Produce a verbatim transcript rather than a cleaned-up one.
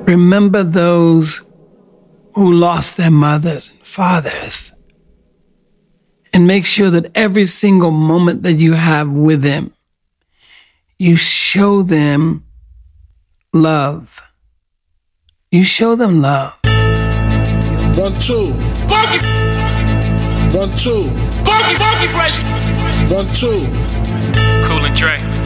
Remember those who lost their mothers and fathers. And make sure that every single moment that you have with them, you show them love. You show them love. One, two. Funky. One, two. Funky, funky fresh. One, two. Cool and Dre.